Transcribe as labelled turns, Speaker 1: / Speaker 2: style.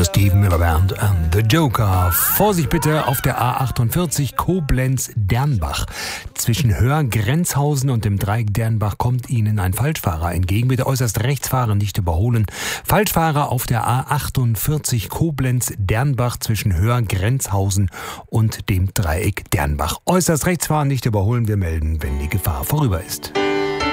Speaker 1: The Steve Miller Band and The Joker. Vorsicht bitte auf der A48 Koblenz-Dernbach. Zwischen Höhr-Grenzhausen und dem Dreieck Dernbach kommt Ihnen ein Falschfahrer entgegen. Bitte äußerst rechts fahren, nicht überholen. Falschfahrer auf der A48 Koblenz-Dernbach zwischen Höhr-Grenzhausen und dem Dreieck Dernbach. Äußerst rechts fahren, nicht überholen. Wir melden, wenn die Gefahr vorüber ist.